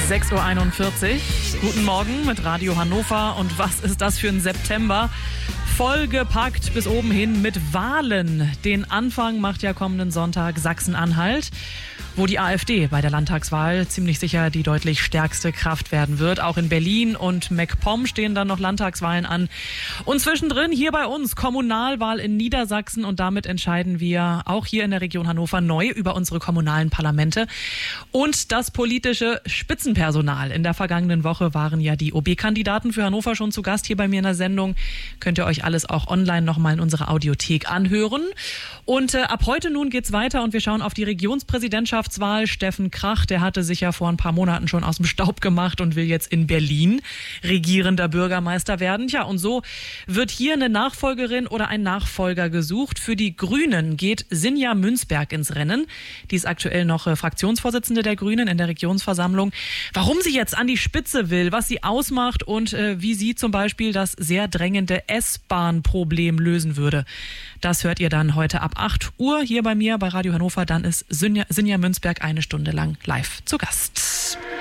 6:41 Uhr. Guten Morgen mit Radio Hannover. Und was ist das für ein September? Vollgepackt bis oben hin mit Wahlen. Den Anfang macht ja kommenden Sonntag Sachsen-Anhalt, wo die AfD bei der Landtagswahl ziemlich sicher die deutlich stärkste Kraft werden wird. Auch in Berlin und MacPom stehen dann noch Landtagswahlen an. Und zwischendrin hier bei uns Kommunalwahl in Niedersachsen. Und damit entscheiden wir auch hier in der Region Hannover neu über unsere kommunalen Parlamente und das politische Spitzenpersonal. In der vergangenen Woche waren ja die OB-Kandidaten für Hannover schon zu Gast hier bei mir in der Sendung. Könnt ihr euch alles auch online nochmal in unserer Audiothek anhören. Und ab heute nun geht's weiter und wir schauen auf die Regionspräsidentschaftswahl. Steffen Krach, der hatte sich ja vor ein paar Monaten schon aus dem Staub gemacht und will jetzt in Berlin regierender Bürgermeister werden. Tja, und so wird hier eine Nachfolgerin oder ein Nachfolger gesucht. Für die Grünen geht Sinja Münzberg ins Rennen. Die ist aktuell noch Fraktionsvorsitzende der Grünen in der Regionsversammlung. Warum sie jetzt an die Spitze will, was sie ausmacht und wie sie zum Beispiel das sehr drängende S-Bahn-Problem lösen würde, das hört ihr dann heute ab 8 Uhr hier bei mir bei Radio Hannover. Dann ist Sinja Münzberg eine Stunde lang live zu Gast.